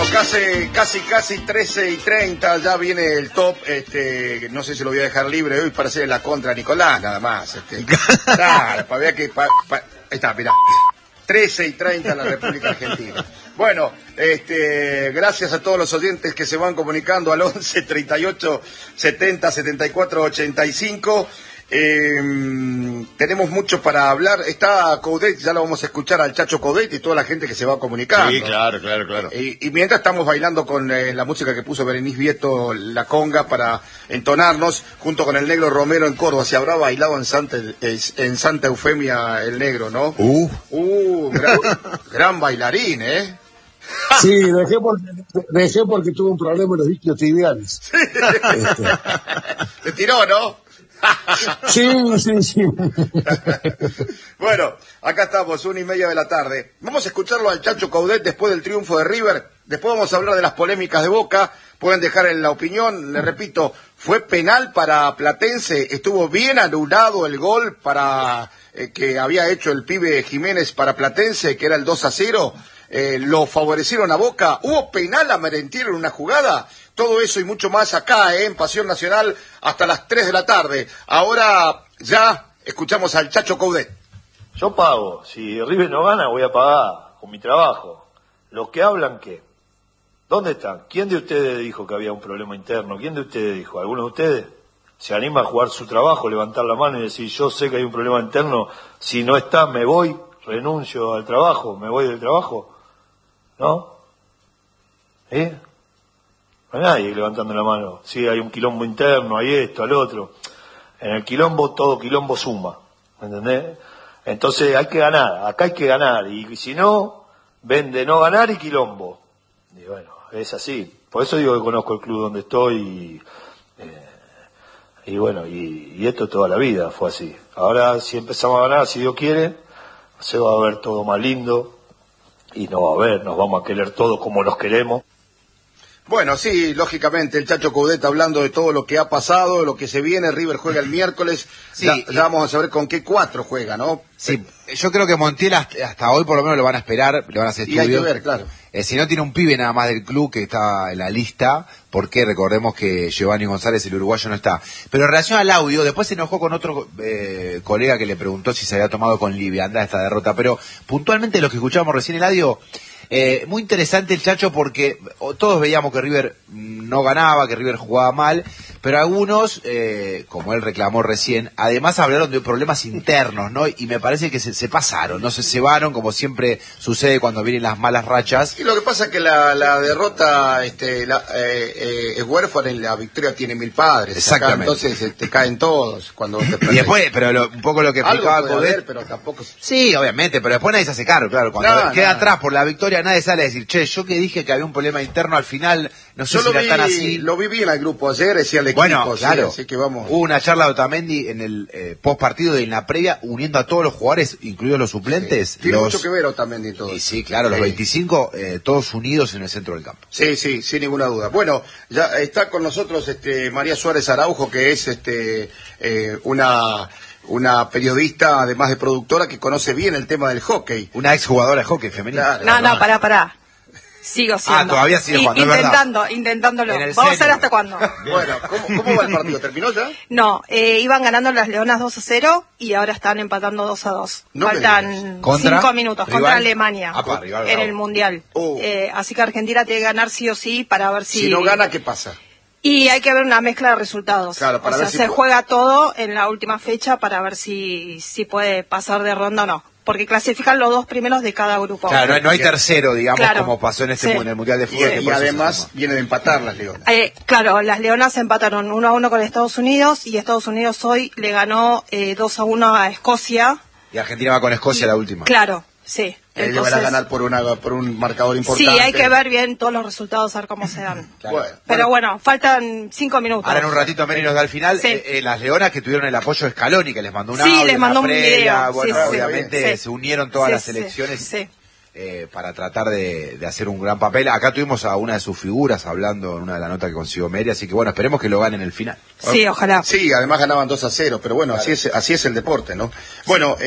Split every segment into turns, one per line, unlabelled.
Casi 13:30, ya viene el top, no sé si lo voy a dejar libre hoy para hacer la contra Nicolás, nada más, claro, para ver que, ahí está, mirá, 13:30 en la República Argentina. Bueno, gracias a todos los oyentes que se van comunicando al 11 38 70 74 85. Tenemos mucho para hablar. Está Coudet, ya lo vamos a escuchar al Chacho Coudet y toda la gente que se va comunicando.
Sí, claro.
Y mientras estamos bailando con la música que puso Berenice Vieto, la conga, para entonarnos, junto con el Negro Romero en Córdoba. Se habrá bailado en Santa Eufemia el Negro, ¿no? Gran bailarín, ¿eh?
Sí, dejé porque tuve un problema en los isquiotibiales.
Sí. Te tiró, ¿no?
Sí.
Bueno, acá estamos, 1:30 de la tarde. Vamos a escucharlo al Chacho Coudet después del triunfo de River. Después vamos a hablar de las polémicas de Boca. Pueden dejar en la opinión. Les repito, fue penal para Platense. Estuvo bien anulado el gol para que había hecho el pibe Jiménez para Platense, que era el 2-0. Lo favorecieron a Boca. ¿Hubo penal a Merentiel en una jugada? Todo eso y mucho más acá, en Pasión Nacional, hasta las 3 de la tarde. Ahora ya escuchamos al Chacho Coudet.
Yo pago. Si River no gana, voy a pagar con mi trabajo. Los que hablan, ¿qué? ¿Dónde están? ¿Quién de ustedes dijo que había un problema interno? ¿Quién de ustedes dijo? ¿Alguno de ustedes se anima a jugar su trabajo, levantar la mano y decir, yo sé que hay un problema interno, si no está, me voy, renuncio al trabajo, me voy del trabajo? ¿No? No hay nadie levantando la mano. Sí, hay un quilombo interno, hay esto, al otro. En el quilombo, todo quilombo suma. ¿Me entendés? Entonces hay que ganar, acá hay que ganar. Y si no, vende no ganar y quilombo. Y bueno, es así. Por eso digo que conozco el club donde estoy y bueno, y esto toda la vida fue así. Ahora, si empezamos a ganar, si Dios quiere, se va a ver todo más lindo. Y no va a haber, nos vamos a querer todos como nos queremos.
Bueno, sí, lógicamente, el Chacho Coudet hablando de todo lo que ha pasado, lo que se viene. River juega el miércoles, sí, ya vamos a saber con qué 4 juega, ¿no?
Sí, yo creo que Montiel hasta hoy por lo menos lo van a esperar, le van a hacer estudios.
Y hay que ver, claro.
Si no tiene un pibe nada más del club que está en la lista, porque recordemos que Giovanni González, el uruguayo, no está. Pero en relación al audio, después se enojó con otro colega que le preguntó si se había tomado con liviandad esta derrota, pero puntualmente los que escuchábamos recién el audio, muy interesante el Chacho, porque todos veíamos que River no ganaba, que River jugaba mal, pero algunos, como él reclamó recién, además hablaron de problemas internos, ¿no? Y me parece que se pasaron, no se cebaron, como siempre sucede cuando vienen las malas rachas.
Y lo que pasa es que la derrota es huérfana y la victoria tiene 1000 padres.
Exactamente.
Acá, entonces te caen todos cuando te
y después, pero un poco lo que explicaba Coudet,
pero tampoco.
Sí, obviamente, pero después nadie se hace cargo, claro. Cuando queda atrás por la victoria, nadie sale a decir, che, yo que dije que había un problema interno, al final no sé si era tan así.
Lo vi bien al grupo ayer, decía el equipo.
Bueno, claro.
Así que vamos.
Hubo una charla de Otamendi en el post partido y en la previa, uniendo a todos los jugadores, incluidos los suplentes.
Sí. Tiene mucho que ver Otamendi y todo.
Y sí, claro, los 25, todos unidos en el centro del campo.
Sí, sin ninguna duda. Bueno, ya está con nosotros María Suárez Araujo, que es una periodista, además de productora, que conoce bien el tema del hockey.
Una exjugadora de hockey femenino.
Claro, no, pará. Sigo siendo.
Todavía sigue jugando,
intentándolo. Vamos a ver hasta cuándo.
Bueno, ¿cómo va el partido? ¿Terminó ya?
No, iban ganando las Leonas 2-0 y ahora están empatando 2-2. Faltan 5 minutos contra Alemania en el Mundial. Así que Argentina tiene que ganar sí o sí para ver si...
Si no gana, ¿qué pasa?
Y hay que ver una mezcla de resultados.
Claro, para ver
si se juega todo en la última fecha para ver si puede pasar de ronda o no. Porque clasifican los 2 primeros de cada grupo.
Claro, no hay tercero, digamos, como pasó en en el Mundial de Fútbol.
Y además viene de empatar las Leonas.
Claro, las Leonas empataron 1-1 con Estados Unidos y Estados Unidos hoy le ganó 2-1 a Escocia.
Y Argentina va con Escocia la última.
Claro, sí.
Entonces, van a ganar por un marcador importante.
Sí, hay que ver bien todos los resultados, a ver cómo se dan.
Claro.
Pero bueno, faltan 5 minutos.
Ahora en un ratito Mary nos da el final.
Sí.
Las Leonas que tuvieron el apoyo de Scaloni, que les mandó un
audio.
Sí,
les mandó un
previa.
video.
Bueno, obviamente se unieron todas las selecciones.
Sí.
para tratar de hacer un gran papel. Acá tuvimos a una de sus figuras hablando en una de las notas que consiguió Meri, así que bueno, esperemos que lo ganen en el final.
Sí, ojalá.
Sí, además ganaban 2-0, pero bueno, claro. así es el deporte, ¿no? Bueno,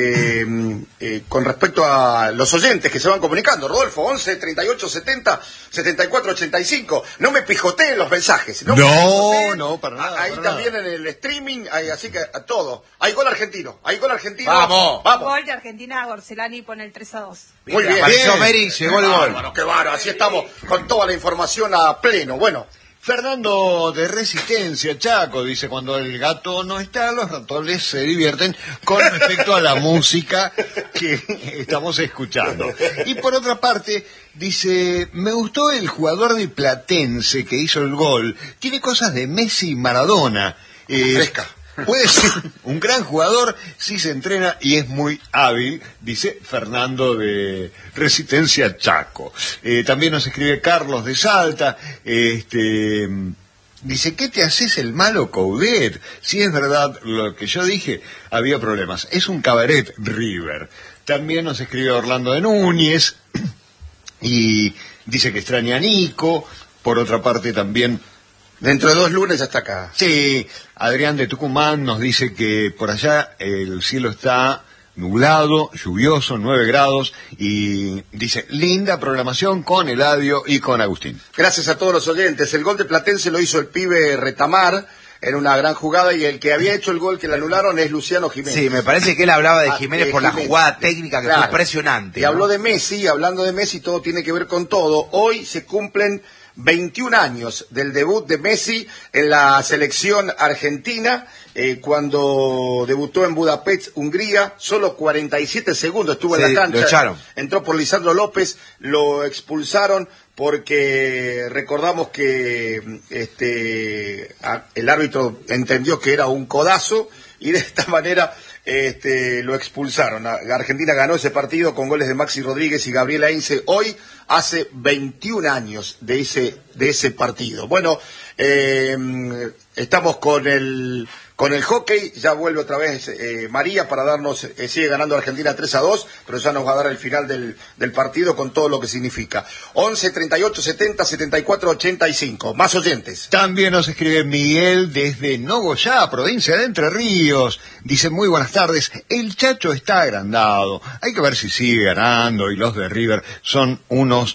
con respecto a los oyentes que se van comunicando, Rodolfo, 11 38 70 74 85, no me pijoteen los mensajes.
No, para nada.
Ahí
para
también
nada.
En el streaming, así que a todo. Hay gol argentino.
Vamos.
Gol de Argentina, Gorcelani pone el 3-2.
Muy bien.
Apareció Meri, llegó el gol.
Bueno, qué bárbaro, así estamos con toda la información a pleno. Bueno.
Fernando de Resistencia, Chaco, dice, cuando el gato no está, los ratones se divierten con respecto a la música que estamos escuchando. Y por otra parte, dice, me gustó el jugador de Platense que hizo el gol. Tiene cosas de Messi y Maradona.
Fresca.
Puede ser un gran jugador si se entrena y es muy hábil, dice Fernando de Resistencia Chaco. También nos escribe Carlos de Salta, dice, ¿qué te haces el malo, Coudet? Si es verdad lo que yo dije, había problemas. Es un cabaret River. También nos escribe Orlando de Núñez y dice que extraña a Nico. Por otra parte también...
Dentro de 2 lunes ya está acá.
Sí, Adrián de Tucumán nos dice que por allá el cielo está nublado, lluvioso, 9 grados, y dice, linda programación con Eladio y con Agustín.
Gracias a todos los oyentes. El gol de Platense lo hizo el pibe Retamar en una gran jugada, y el que había hecho el gol que le anularon es Luciano Jiménez.
Sí, me parece que él hablaba de Jiménez por la jugada técnica que fue impresionante.
Y habló de Messi, hablando de Messi, todo tiene que ver con todo. Hoy se cumplen 21 años del debut de Messi en la selección argentina, cuando debutó en Budapest, Hungría, solo 47 segundos estuvo en la cancha.
Lo echaron.
Entró por Lisandro López, lo expulsaron porque recordamos que el árbitro entendió que era un codazo y de esta manera lo expulsaron. Argentina ganó ese partido con goles de Maxi Rodríguez y Gabriel Heinze. Hoy hace 21 años de ese partido. Bueno, estamos con el hockey. Ya vuelve otra vez María para darnos, sigue ganando Argentina 3-2, pero ya nos va a dar el final del partido con todo lo que significa. 11 38 70 74 85. Más oyentes.
También nos escribe Miguel desde Nogoyá, provincia de Entre Ríos. Dice, muy buenas tardes, el Chacho está agrandado. Hay que ver si sigue ganando, y los de River son unos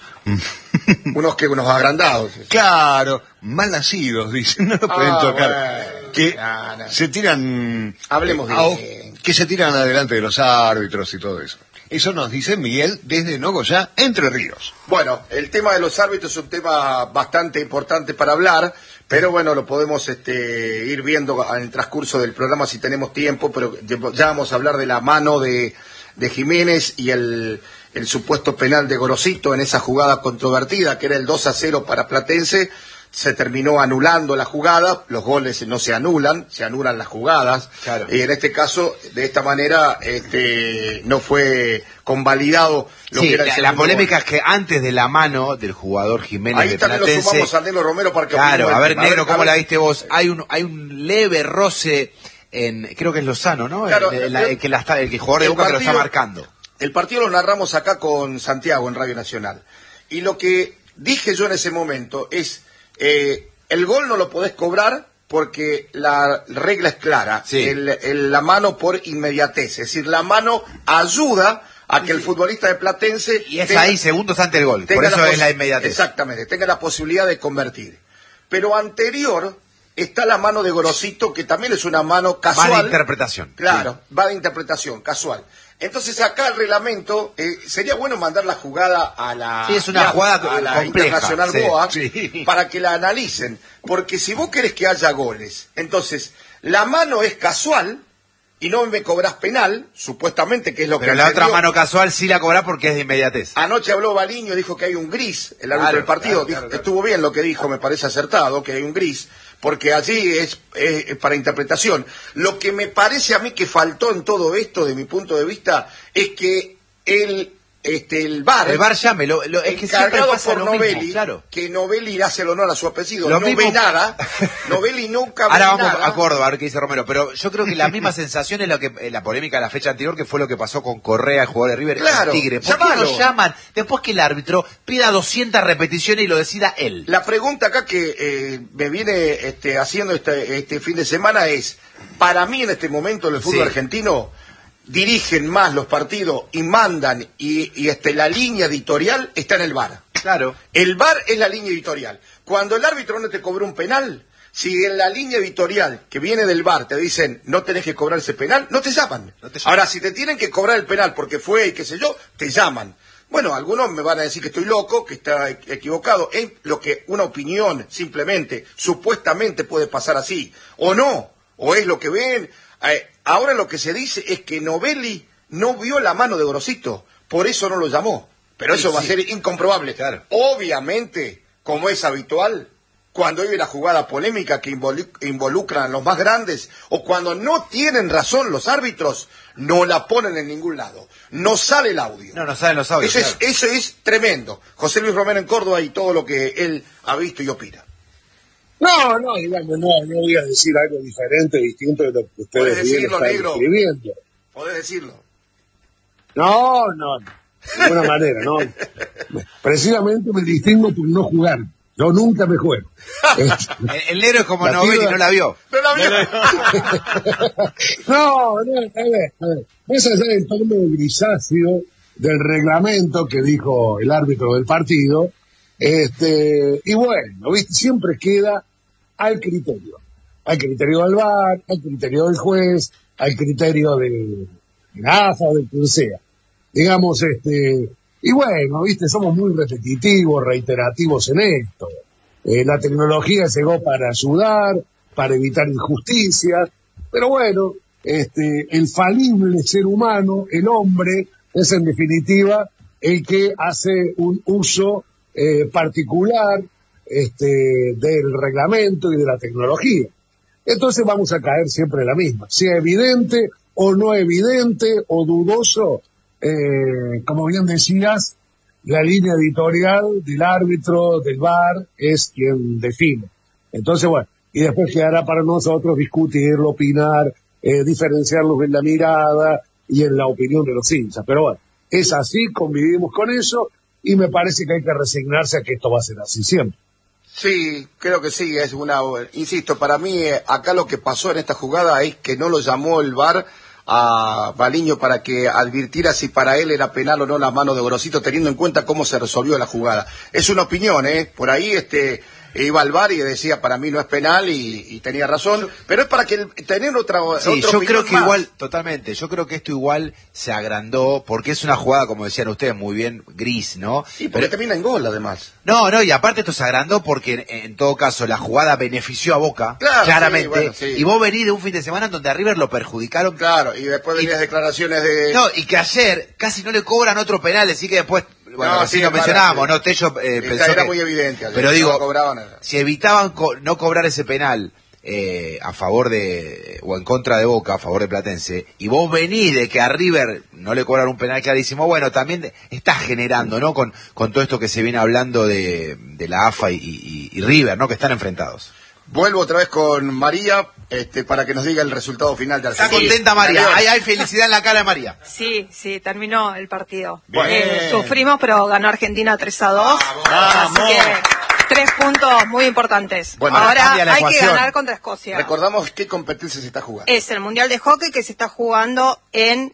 unos agrandados.
Claro, mal nacidos, dicen, no lo pueden tocar.
Bueno,
que se tiran...
Hablemos
que se tiran adelante de los árbitros y todo eso. Eso nos dice Miguel desde Nogoyá, Entre Ríos.
Bueno, el tema de los árbitros es un tema bastante importante para hablar, pero bueno, lo podemos ir viendo en el transcurso del programa si tenemos tiempo, pero ya vamos a hablar de la mano de Jiménez y el supuesto penal de Gorosito en esa jugada controvertida, que era el 2-0 para Platense. Se terminó anulando la jugada, los goles no se anulan las jugadas. Claro. Y en este caso, de esta manera, no fue convalidado lo que era el
la polémica gol. Es que antes de la mano del jugador Jiménez
ahí
de
también
Platense,
lo sumamos a Nelo Romero para que
claro, a ver, Negro, ¿cómo la viste vos? Hay un leve roce creo que es Lozano, ¿no?
Claro,
el jugador de Boca que lo está marcando.
El partido lo narramos acá con Santiago en Radio Nacional. Y lo que dije yo en ese momento es, el gol no lo podés cobrar porque la regla es clara. Sí. La mano por inmediatez. Es decir, la mano ayuda a que el futbolista de Platense...
Y es ahí, segundos antes del gol. Por eso es la inmediatez.
Exactamente, tenga la posibilidad de convertir. Pero anterior está la mano de Gorosito, que también es una mano casual.
Va de interpretación.
Claro, sí. Va de interpretación, casual. Entonces acá el reglamento, sería bueno mandar la jugada a la,
sí, es una jugada
a la
compleja,
Internacional
sí,
BOA,
sí.
Para que la analicen, porque si vos querés que haya goles, entonces la mano es casual y no me cobrás penal, supuestamente, que es lo
pero
que...
Pero la otra mano casual sí la cobrás porque es de inmediatez.
Anoche habló Baliño, dijo que hay un gris, el árbitro del partido, claro. Estuvo bien lo que dijo, me parece acertado, que hay un gris, porque allí es para interpretación. Lo que me parece a mí que faltó en todo esto, de mi punto de vista, es que el el VAR.
El VAR llame, es que
encargado por
Novelli,
mismo,
claro.
Que Novelli hace el honor a su apellido, no ve nada. Novelli nunca ve
nada. Ahora
vamos
a Córdoba, a ver qué dice Romero, pero yo creo que la misma sensación es lo que la polémica de la fecha anterior, que fue lo que pasó con Correa, el jugador de River,
claro,
Tigre. ¿Por qué lo llaman después que el árbitro pida 200 repeticiones y lo decida él?
La pregunta acá que me viene haciendo este fin de semana es, para mí en este momento en el fútbol argentino, dirigen más los partidos y mandan y la línea editorial está en el VAR.
Claro.
El VAR es la línea editorial. Cuando el árbitro no te cobró un penal, si en la línea editorial que viene del VAR te dicen no tenés que cobrar ese penal, no te llaman. Ahora, si te tienen que cobrar el penal porque fue y qué sé yo, te llaman. Bueno, algunos me van a decir que estoy loco, que está equivocado. Es lo que una opinión, simplemente, supuestamente puede pasar así. O no, o es lo que ven. Ahora lo que se dice es que Novelli no vio la mano de Gorosito, por eso no lo llamó. Pero eso va a ser incomprobable.
Claro.
Obviamente, como es habitual, cuando hay una jugada polémica que involucran a los más grandes, o cuando no tienen razón los árbitros, no la ponen en ningún lado. No sale el audio.
No salen los audios.
Eso es tremendo. José Luis Romero en Córdoba y todo lo que él ha visto y opina.
No, digamos, no voy a decir algo diferente, distinto de lo que ustedes
decirlo,
están escribiendo.
Podés decirlo.
No, de ninguna manera, no. Precisamente me distingo por no jugar. Yo nunca me juego.
El negro es como Novelli, no la vio.
No la vio.
No, a ver. Más allá del tono grisáceo del reglamento que dijo el árbitro del partido, y bueno, ¿viste? Siempre queda al criterio. Al criterio del VAR, al criterio del juez, al criterio de la AFA o del que sea. Digamos, y bueno, ¿viste? Somos muy repetitivos, reiterativos en esto. La tecnología llegó para ayudar, para evitar injusticias, pero bueno, el falible ser humano, el hombre, es en definitiva el que hace un uso particular del reglamento y de la tecnología. Entonces vamos a caer siempre en la misma, sea evidente o no evidente o dudoso, como bien decías, la línea editorial del árbitro, del VAR, es quien define. Entonces, bueno, y después quedará para nosotros discutirlo, opinar, diferenciarlos en la mirada y en la opinión de los hinchas. Pero bueno, es así, convivimos con eso, y me parece que hay que resignarse a que esto va a ser así siempre.
Sí, creo que sí, insisto, para mí acá lo que pasó en esta jugada es que no lo llamó el VAR a Baliño para que advirtiera si para él era penal o no la mano de Gorosito, teniendo en cuenta cómo se resolvió la jugada. Es una opinión, por ahí iba al VAR y decía para mí no es penal y tenía razón, pero es para que tener otra
yo creo que
más.
Igual, totalmente, yo creo que esto igual se agrandó porque es una jugada, como decían ustedes muy bien, gris, ¿no?
Sí, porque termina en gol además.
No, y aparte esto se agrandó porque en todo caso la jugada benefició a Boca, claro, claramente, sí, bueno, sí. Y vos venís de un fin de semana donde a River lo perjudicaron.
Claro, y después venías declaraciones de...
No, y que ayer casi no le cobran otro penal, así que después... Bueno, así lo mencionábamos, ¿no? Tello pensó
era
que...
muy evidente.
Pero digo,
no cobraban nada.
Si evitaban no cobrar ese penal a favor o en contra de Boca, a favor de Platense, y vos venís de que a River no le cobraron un penal clarísimo, bueno, también estás generando, ¿no? Con todo esto que se viene hablando de la AFA y River, ¿no? Que están enfrentados.
Vuelvo otra vez con María, para que nos diga el resultado final de
Está contenta María, hay felicidad en la cara de María.
Sí, terminó el partido. Sufrimos, pero ganó Argentina 3-2. Así que 3 puntos muy importantes. Bueno, ahora hay que ganar contra Escocia.
Recordamos qué competencia se está jugando.
Es el Mundial de Hockey que se está jugando en...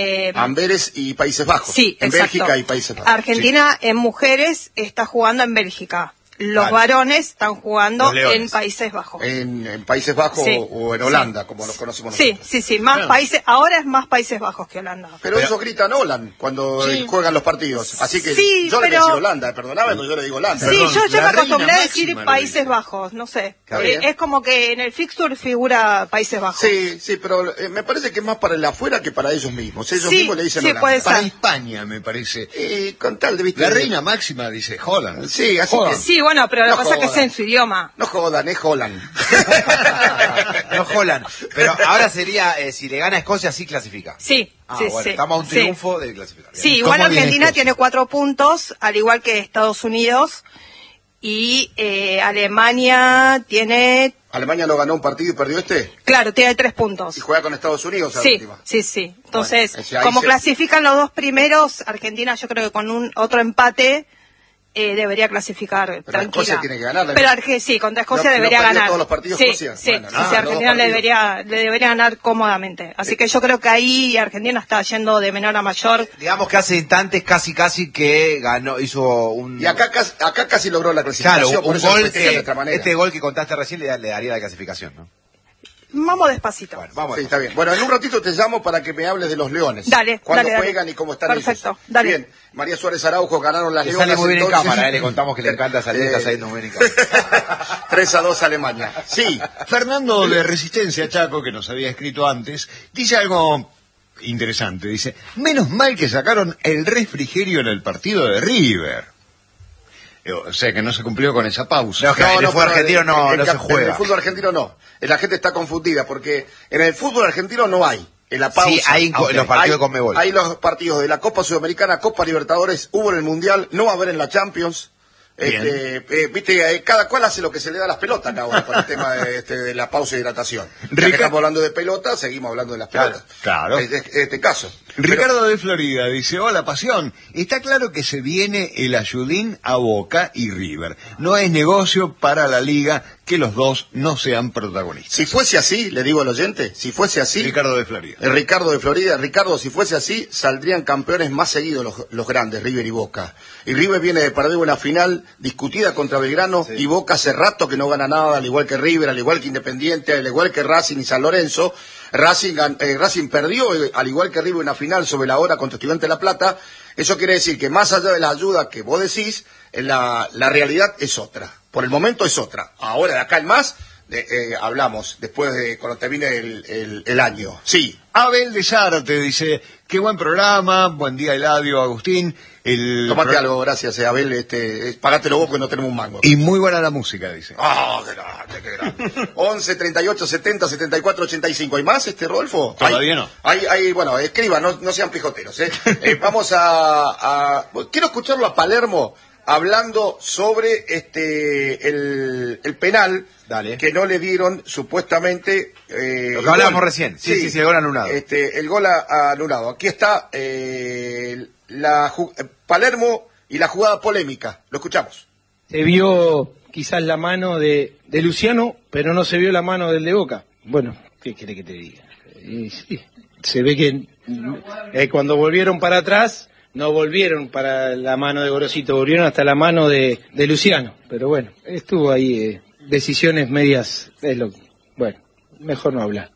Amberes y Países Bajos.
Sí,
en
exacto.
Bélgica y Países Bajos.
Argentina en mujeres está jugando en Bélgica. Los varones están jugando en Países Bajos.
En Países Bajos o en Holanda, como los conocemos nosotros.
Sí, más países, ahora es más Países Bajos que Holanda.
Pero ellos gritan Holland cuando juegan los partidos. Así que yo le decía Holanda, perdóname, pero yo le digo Holanda.
Sí, yo me acostumbré a decir Países Bajos, no sé. Es como que en el fixture figura Países Bajos.
Sí, pero me parece que es más para el afuera que para ellos mismos. Ellos mismos le dicen Holanda.
Puede ser. Para España, me parece.
Con tal de, ¿viste?
La reina máxima dice Holland.
Sí, así
que... Sí, bueno, pero lo que pasa es que es en su idioma.
No jodan, es Holland.
No Holland. Pero ahora sería, si le gana a Escocia, sí clasifica.
Sí.
Bueno, estamos a un triunfo de clasificar.
Sí, igual Argentina tiene 4 puntos, al igual que Estados Unidos. Y Alemania tiene...
¿Alemania no ganó un partido y perdió este?
Claro, tiene 3 puntos.
¿Y juega con Estados Unidos a la última?
Sí. Entonces, bueno, como clasifican los 2 primeros, Argentina yo creo que con otro empate debería clasificar
pero
tranquila.
Escocia tiene que ganar.
Pero sí, contra Escocia debería ganar.
¿Todos los partidos Escocia?
Sí, Argentina le debería ganar cómodamente. Así que yo creo que ahí Argentina está yendo de menor a mayor.
Digamos que hace instantes casi que ganó, hizo un...
Y acá casi logró la clasificación.
Claro,
por
un
eso
gol
este
gol que contaste recién le daría la clasificación, ¿no?
Vamos despacito.
Bueno, vamos.
Sí, está bien. Bueno, en un ratito te llamo para que me hables de los Leones.
Dale.
Cuándo juegan y cómo están
Perfecto,
ellos.
dale.
Bien, María Suárez Araujo ganaron las Leonas.
Sale muy bien
entonces...
en cámara, le contamos que le encanta salir, está saliendo muy bien en cámara.
3-2 Alemania. Sí.
Fernando de Resistencia Chaco, que nos había escrito antes, dice algo interesante. Dice, menos mal que sacaron el refrigerio en el partido de River. O sea que no se cumplió con esa pausa.
En el fútbol argentino no se juega.
En el fútbol argentino no. La gente está confundida porque en el fútbol argentino no hay. En la pausa.
Sí, hay los partidos de Conmebol.
Hay los partidos de la Copa Sudamericana, Copa Libertadores, hubo en el Mundial, no va a haber en la Champions. Viste, cada cual hace lo que se le da a las pelotas acá ahora, por el tema de la pausa y hidratación. Ya que estamos hablando de pelotas, seguimos hablando de las pelotas.
Claro.
Este caso.
Ricardo de Florida dice, hola Pasión, está claro que se viene el ayudín a Boca y River. No es negocio para la liga que los dos no sean protagonistas.
Si fuese así, le digo al oyente, si fuese así...
Ricardo de Florida.
Ricardo, si fuese así, saldrían campeones más seguidos los grandes, River y Boca. Y River viene de perder una final discutida contra Belgrano, y Boca hace rato que no gana nada, al igual que River, al igual que Independiente, al igual que Racing y San Lorenzo. Racing perdió, al igual que River, una final sobre la hora contra Estudiantes de La Plata. Eso quiere decir que más allá de la ayuda que vos decís, la realidad es otra. Por el momento es otra. Ahora, de acá en más, hablamos, después de cuando termine el año. Sí.
Abel de Zárate dice, qué buen programa, buen día Eladio, Agustín.
Tómate algo, gracias, Abel, pagátelo vos porque no tenemos un mango.
Y muy buena la música, dice.
Qué grande. 11, 38, 70, 74, 85. ¿Hay más, Rodolfo?
Todavía no.
Bueno, escriban, no sean pijoteros, vamos quiero escucharlo a Palermo hablando sobre el penal.
Dale.
Que no le dieron supuestamente
lo que hablábamos recién. Sí, el gol anulado.
El gol anulado. Aquí está Palermo y la jugada polémica. Lo escuchamos.
Se vio quizás la mano de Luciano, pero no se vio la mano del de Boca. Bueno, ¿qué querés que te diga? Sí, se ve que cuando volvieron para atrás, no volvieron para la mano de Gorosito, volvieron hasta la mano de Luciano. Pero bueno, estuvo ahí decisiones medias. Bueno, mejor no hablar.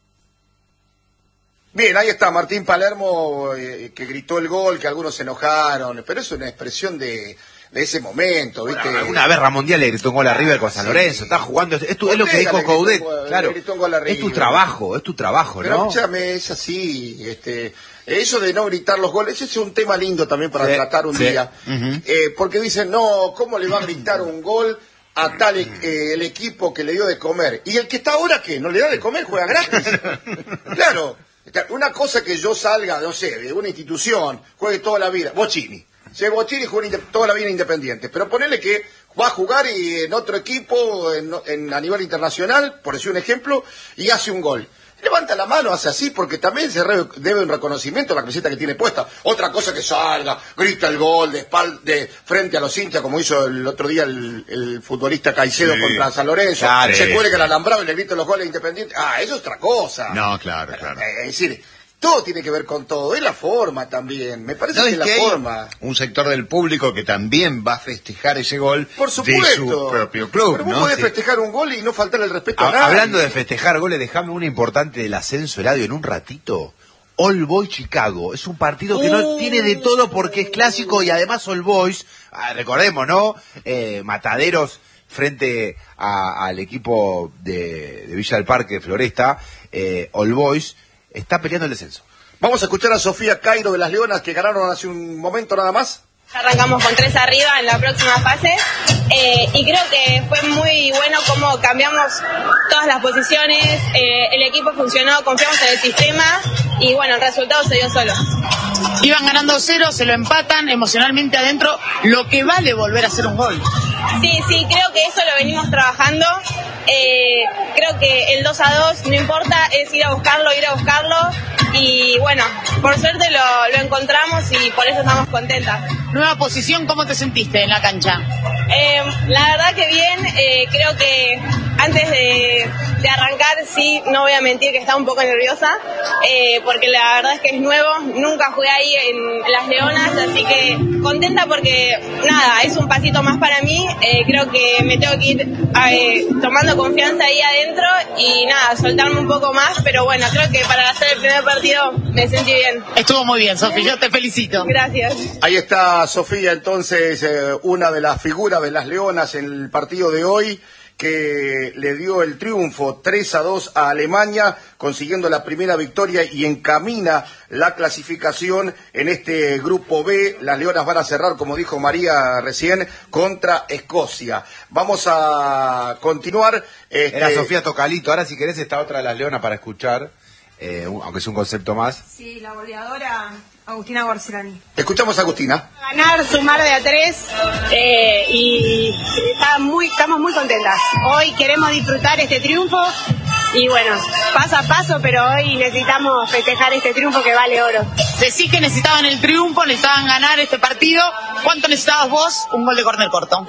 Bien, ahí está Martín Palermo, que gritó el gol, que algunos se enojaron, pero es una expresión de ese momento, ¿viste?
Una vez Ramón Díaz le gritó un gol a River con San Lorenzo, está jugando, es lo que dijo Coudet, claro, es tu trabajo,
pero,
¿no?
Escúchame, es así, eso de no gritar los goles, ese es un tema lindo también para tratar un día, porque dicen, no, ¿cómo le va a gritar un gol a tal el equipo que le dio de comer? Y el que está ahora, ¿qué? ¿No le da de comer? Juega gratis. Claro. Una cosa que yo salga, no sé, de una institución, juegue toda la vida, Bocini juega toda la vida Independiente, pero ponele que va a jugar en otro equipo a nivel internacional, por decir un ejemplo, y hace un gol. Levanta la mano, hace así, porque también se debe un reconocimiento a la camiseta que tiene puesta. Otra cosa que salga, grita el gol de frente a los hinchas, como hizo el otro día el futbolista Caicedo contra San Lorenzo. Claro, se cuelga el alambrado y le grita los goles Independientes. Eso es otra cosa.
No, claro.
Es decir, todo tiene que ver con todo, es la forma también, me parece que es la forma.
Un sector del público que también va a festejar ese gol
por supuesto,
de su propio club.
Pero vos podés festejar un gol y no faltarle el respeto a nadie.
Hablando de festejar goles, dejame una importante del ascenso, Eladio, en un ratito. All Boys Chicago, es un partido que no tiene de todo porque es clásico y además All Boys, recordemos, ¿no? Mataderos frente al equipo de Villa del Parque, Floresta, All Boys está peleando el descenso.
Vamos a escuchar a Sofía Cairo de las Leonas, que ganaron hace un momento nada más.
Arrancamos con 3 arriba en la próxima fase y creo que fue muy bueno cómo cambiamos todas las posiciones, el equipo funcionó, confiamos en el sistema y bueno, el resultado se dio solo.
Iban ganando 0, se lo empatan emocionalmente adentro, lo que vale volver a hacer un gol.
Sí, creo que eso lo venimos trabajando. Creo que el 2-2 no importa, es ir a buscarlo y bueno, por suerte lo encontramos y por eso estamos contentas.
Nueva posición, ¿cómo te sentiste en la cancha?
La verdad que bien, creo que antes de arrancar, sí, no voy a mentir que estaba un poco nerviosa, porque la verdad es que es nuevo, nunca jugué ahí en Las Leonas, así que contenta porque, nada, es un pasito más para mí, creo que me tengo que ir tomando confianza ahí adentro y nada, soltarme un poco más, pero bueno, creo que para hacer el primer partido me sentí bien.
Estuvo muy bien, Sofía, yo te felicito.
Gracias.
Ahí está Sofía, entonces, una de las figuras de Las Leonas en el partido de hoy, que le dio el triunfo 3-2 a Alemania, consiguiendo la primera victoria y encamina la clasificación en este grupo B. Las Leonas van a cerrar, como dijo María recién, contra Escocia. Vamos a continuar.
Era Sofía Tocalito, ahora si querés está otra de Las Leonas para escuchar, aunque es un concepto más.
Sí, la goleadora Agustina Gorcelani.
Escuchamos a Agustina.
Ganar, sumar de a 3 y estamos muy contentas. Hoy queremos disfrutar este triunfo y bueno, paso a paso, pero hoy necesitamos festejar este triunfo que vale oro.
Decís que necesitaban el triunfo, necesitaban ganar este partido. ¿Cuánto necesitabas vos? Un gol de córner corto.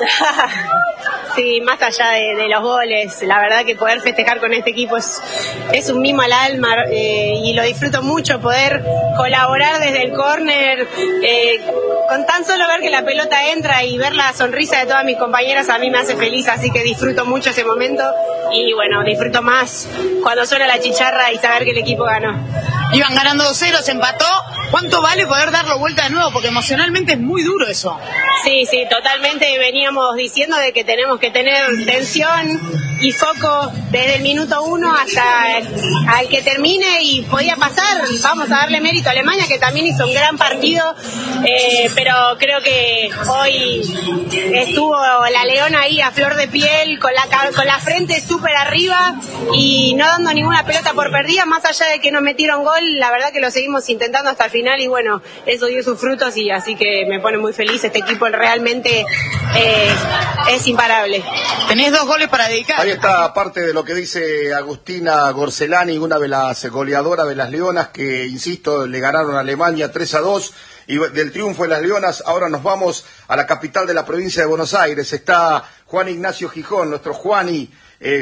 Sí, más allá de los goles, la verdad que poder festejar con este equipo es un mimo al alma y lo disfruto mucho, poder colaborar desde el córner, con tan solo ver que la pelota entra y ver la sonrisa de todas mis compañeras a mí me hace feliz, así que disfruto mucho ese momento y bueno, disfruto más cuando suena la chicharra y saber que el equipo ganó.
Iban ganando 2-0, se empató. ¿Cuánto vale poder darlo vuelta de nuevo? Porque emocionalmente es muy duro eso.
Sí, totalmente veníamos diciendo de que tenemos que tener tensión y foco desde el minuto 1 hasta al que termine y podía pasar. Vamos a darle mérito a Alemania, que también hizo un gran partido, pero creo que hoy estuvo la Leona ahí a flor de piel, con la frente súper arriba y no dando ninguna pelota por perdida, más allá de que nos metieron gol, la verdad que lo seguimos intentando hasta el final y bueno, eso dio sus frutos y así que me pone muy feliz. Este equipo realmente es imparable.
Tenés 2 goles para dedicar.
Ahí está parte de lo que dice Agustina Gorcelani, una de las goleadoras de Las Leonas que, insisto, le ganaron a Alemania 3-2. Y del triunfo de Las Leonas, ahora nos vamos a la capital de la provincia de Buenos Aires. Está Juan Ignacio Gijón, nuestro Juani,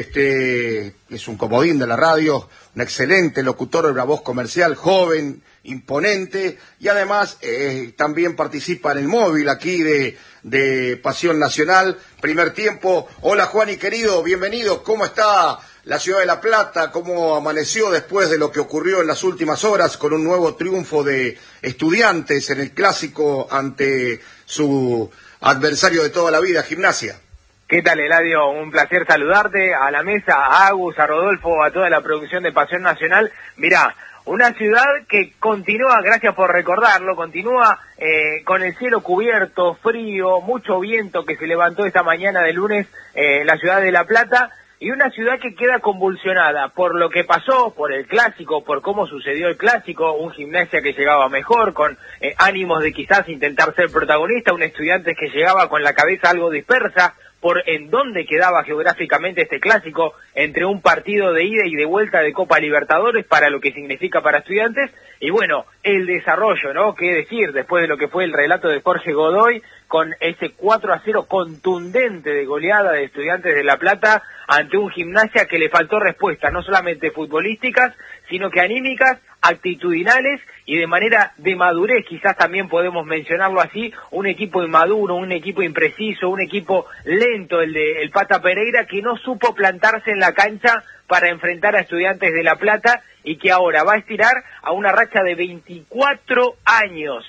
es un comodín de la radio, un excelente locutor de una voz comercial, joven, imponente, y además también participa en el móvil aquí de Pasión Nacional. Primer tiempo. Hola Juani, querido, bienvenido. ¿Cómo está la ciudad de La Plata? ¿Cómo amaneció después de lo que ocurrió en las últimas horas con un nuevo triunfo de Estudiantes en el clásico ante su adversario de toda la vida, Gimnasia?
¿Qué tal, Eladio? Un placer saludarte, a la mesa, a Agus, a Rodolfo, a toda la producción de Pasión Nacional. Mirá, una ciudad que continúa, gracias por recordarlo, continúa con el cielo cubierto, frío, mucho viento que se levantó esta mañana de lunes la ciudad de La Plata, y una ciudad que queda convulsionada por lo que pasó, por el clásico, por cómo sucedió el clásico, un Gimnasia que llegaba mejor, con ánimos de quizás intentar ser protagonista, un Estudiantes que llegaba con la cabeza algo dispersa, por en dónde quedaba geográficamente este clásico entre un partido de ida y de vuelta de Copa Libertadores para lo que significa para Estudiantes, y bueno, el desarrollo, ¿no? Qué decir, después de lo que fue el relato de Jorge Godoy, con ese 4-0 contundente de goleada de Estudiantes de La Plata ante un Gimnasia que le faltó respuestas, no solamente futbolísticas, sino que anímicas, actitudinales y de manera de madurez, quizás también podemos mencionarlo así, un equipo inmaduro, un equipo impreciso, un equipo lento, el de el Pata Pereira, que no supo plantarse en la cancha para enfrentar a Estudiantes de La Plata y que ahora va a estirar a una racha de 24 años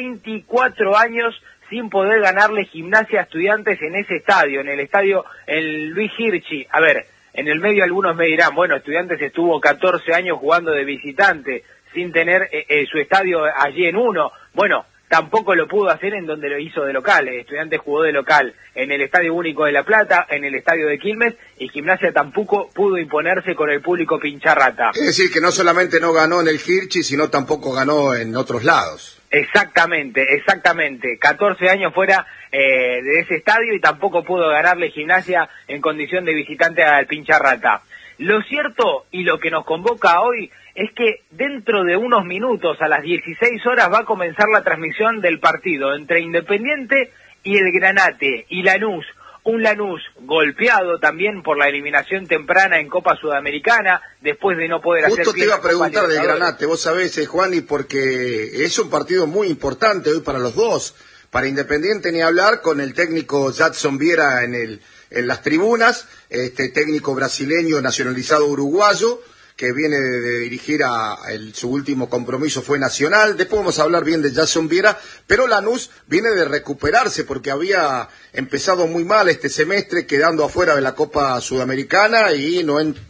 sin poder ganarle Gimnasia a Estudiantes en ese estadio, en el estadio el Luis Hirschi. A ver, en el medio algunos me dirán, bueno, Estudiantes estuvo 14 años jugando de visitante, sin tener su estadio allí en uno. Bueno, tampoco lo pudo hacer en donde lo hizo de local. Estudiantes jugó de local en el Estadio Único de La Plata, en el Estadio de Quilmes, y Gimnasia tampoco pudo imponerse con el público pincharrata.
Es decir, que no solamente no ganó en el Hirschi, sino tampoco ganó en otros lados.
Exactamente. 14 años fuera de ese estadio y tampoco pudo ganarle Gimnasia en condición de visitante al pincharrata. Lo cierto y lo que nos convoca hoy es que dentro de unos minutos, a las 16 horas, va a comenzar la transmisión del partido entre Independiente y el Granate y Lanús. Un Lanús golpeado también por la eliminación temprana en Copa Sudamericana, después de no poder hacer...
Justo te iba a preguntar del Granate, vos sabés, Juani, porque es un partido muy importante hoy para los dos. Para Independiente ni hablar, con el técnico Jadson Viera en las tribunas, técnico brasileño nacionalizado uruguayo, que viene de dirigir su último compromiso fue Nacional. Después vamos a hablar bien de Jadson Viera, pero Lanús viene de recuperarse porque había empezado muy mal este semestre, quedando afuera de la Copa Sudamericana y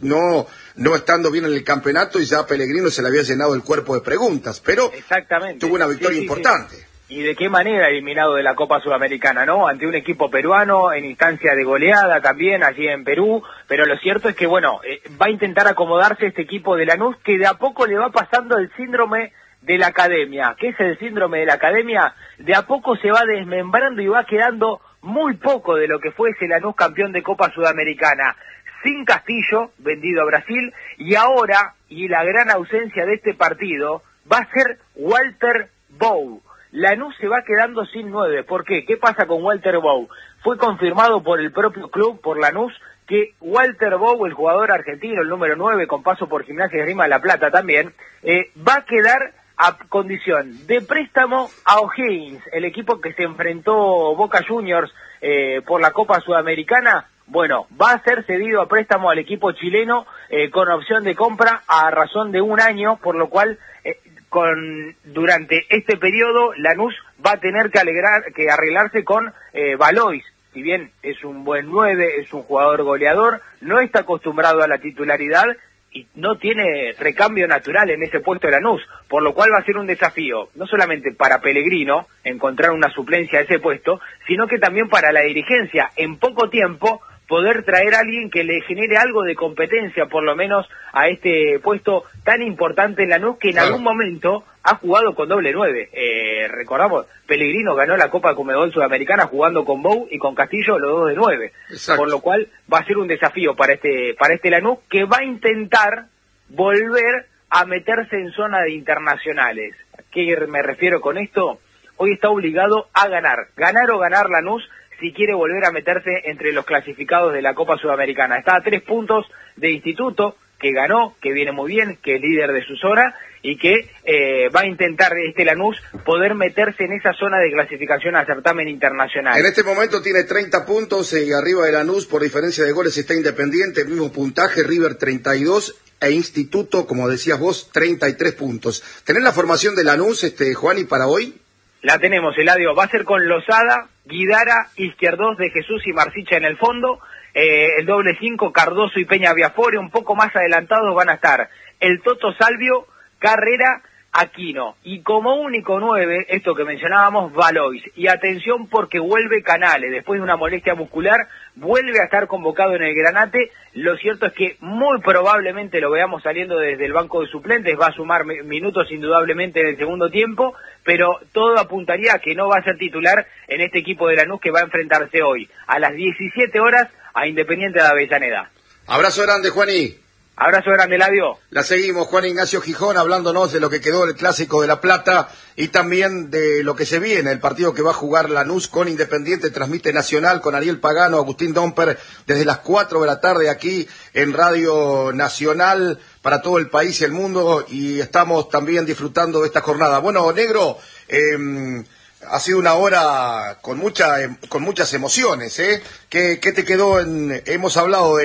no estando bien en el campeonato, y ya a Pellegrino se le había llenado el cuerpo de preguntas, pero tuvo una victoria importante.
Sí. Y de qué manera eliminado de la Copa Sudamericana, ¿no? Ante un equipo peruano en instancia de goleada también allí en Perú, pero lo cierto es que, bueno, va a intentar acomodarse este equipo de Lanús, que de a poco le va pasando el síndrome de la academia. ¿Qué es el síndrome de la academia? De a poco se va desmembrando y va quedando muy poco de lo que fue ese Lanús campeón de Copa Sudamericana. Sin Castillo, vendido a Brasil, y ahora, y la gran ausencia de este partido, va a ser Walter Bow. Lanús se va quedando sin 9. ¿Por qué? ¿Qué pasa con Walter Bow? Fue confirmado por el propio club, por Lanús, que Walter Bow, el jugador argentino, el número 9, con paso por Gimnasia y Esgrima de La Plata también, va a quedar a condición de préstamo a O'Higgins, el equipo que se enfrentó Boca Juniors por la Copa Sudamericana. Bueno, va a ser cedido a préstamo al equipo chileno con opción de compra a razón de 1 año, por lo cual... durante este periodo Lanús va a tener que arreglarse con Valois. Si bien es un buen 9, es un jugador goleador, no está acostumbrado a la titularidad y no tiene recambio natural en ese puesto de Lanús, por lo cual va a ser un desafío, no solamente para Pellegrino encontrar una suplencia a ese puesto, sino que también para la dirigencia, en poco tiempo, poder traer a alguien que le genere algo de competencia, por lo menos a este puesto tan importante en Lanús, que en algún momento ha jugado con doble 9. Recordamos, Pellegrino ganó la Copa Conmebol Sudamericana jugando con Bow y con Castillo, los dos de 9. Exacto. Por lo cual va a ser un desafío para este Lanús, que va a intentar volver a meterse en zona de internacionales. ¿A qué me refiero con esto? Hoy está obligado a ganar o ganar Lanús, si quiere volver a meterse entre los clasificados de la Copa Sudamericana. Está a 3 puntos de Instituto, que ganó, que viene muy bien, que es líder de su zona, y que va a intentar Lanús poder meterse en esa zona de clasificación a certamen internacional.
En este momento tiene 30 puntos y arriba de Lanús, por diferencia de goles, está Independiente, el mismo puntaje, River 32 e Instituto, como decías vos, 33 puntos. ¿Tenés la formación de Lanús, Juani, para hoy?
La tenemos, Eladio. Va a ser con Lozada, Guidara, Izquierdos, De Jesús y Marsicha en el fondo. El doble 5, Cardoso y Peña Viafore. Un poco más adelantados van a estar el Toto Salvio, Carrera, Aquino. Y como único 9, esto que mencionábamos, Valois. Y atención porque vuelve Canales. Después de una molestia muscular, vuelve a estar convocado en el Granate. Lo cierto es que muy probablemente lo veamos saliendo desde el banco de suplentes. Va a sumar minutos indudablemente en el segundo tiempo, pero todo apuntaría a que no va a ser titular en este equipo de Lanús, que va a enfrentarse hoy a las 17 horas a Independiente de Avellaneda.
Abrazo grande, Juaní.
Abrazo grande, Eladio.
La seguimos, Juan Ignacio Gijón, hablándonos de lo que quedó del Clásico de La Plata y también de lo que se viene, el partido que va a jugar Lanús con Independiente. Transmite Nacional con Ariel Pagano, Agustín Domper, desde las 4 de la tarde aquí en Radio Nacional para todo el país y el mundo, y estamos también disfrutando de esta jornada. Bueno, Negro, ha sido una hora con muchas emociones, ¿eh? ¿Qué te quedó hemos hablado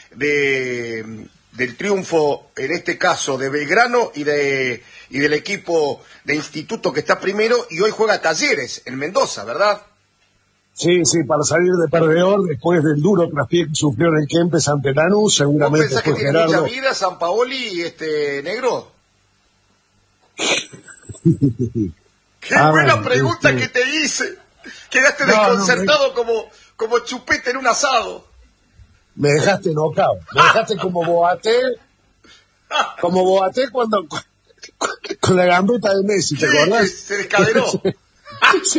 del triunfo, en este caso, de Belgrano y del equipo de Instituto que está primero, y hoy juega Talleres en Mendoza, ¿verdad?
Sí, para salir de perdedor después del duro traspié que sufrió en el Kempes ante Lanús, seguramente.
¿Vos pensás que tiene mucha vida Sampaoli, Negro? Qué buena pregunta que te hice. Quedaste desconcertado como chupete en un asado.
Me dejaste enojado. Me dejaste como Boaté. Como Boaté cuando con la gambeta de Messi, ¿te acordás?
Se descaderó.
Sí.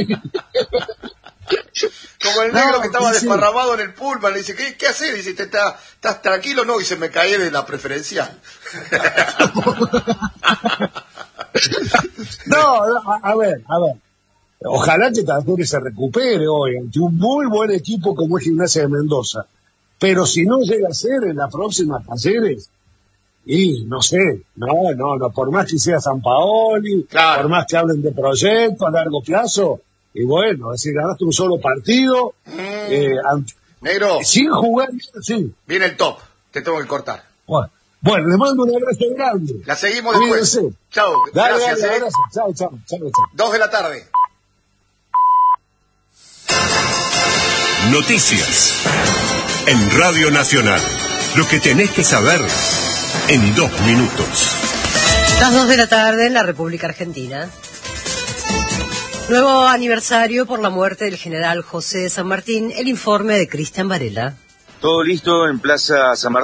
Como el negro que estaba desparramado en el pullman, le dice, ¿qué haces? Dice, ¿estás tranquilo? No, y se me cae de la preferencial.
No, a ver. Ojalá que Talleres se recupere hoy ante un muy buen equipo como es Gimnasia de Mendoza. Pero si no llega a ser en la próxima Talleres, y no sé, no, por más que sea Sampaoli, claro, por más que hablen de proyecto a largo plazo, y bueno, es decir, ganaste un solo partido,
negro,
sin jugar, sí.
Viene el top, te tengo que cortar.
Bueno, les mando un abrazo grande.
La seguimos después. Chao, gracias.
Dale, chao.
2 de la tarde.
Noticias en Radio Nacional. Lo que tenés que saber en 2 minutos.
Las 2 de la tarde en la República Argentina. Nuevo aniversario por la muerte del general José de San Martín. El informe de Cristian Varela.
Todo listo en Plaza San Martín.